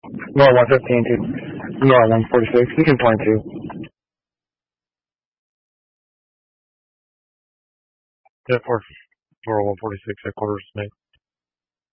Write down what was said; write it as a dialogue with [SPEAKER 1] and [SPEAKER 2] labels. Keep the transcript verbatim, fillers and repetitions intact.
[SPEAKER 1] Nor one fifteen to Nor one forty-six. You can point to.
[SPEAKER 2] Yeah, for for one forty-six headquarters, mate.